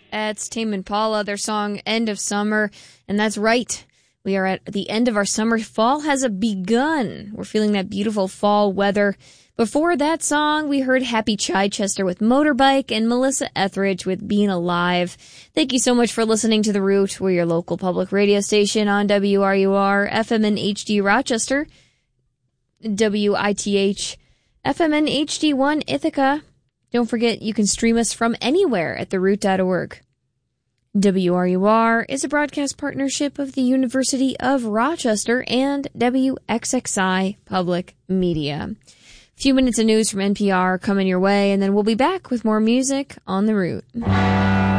That's Tame Impala, their song End of Summer. And that's right. We are at the end of our summer. Fall has begun. We're feeling that beautiful fall weather. Before that song, we heard Happy Chichester with Motorbike and Melissa Etheridge with Being Alive. Thank you so much for listening to The Root. We're your local public radio station on WRUR, FM and HD Rochester, WITH, FM and HD1 Ithaca. Don't forget, you can stream us from anywhere at theroot.org. WRUR is a broadcast partnership of the University of Rochester and WXXI Public Media. A few minutes of news from NPR coming your way, and then we'll be back with more music on The Root.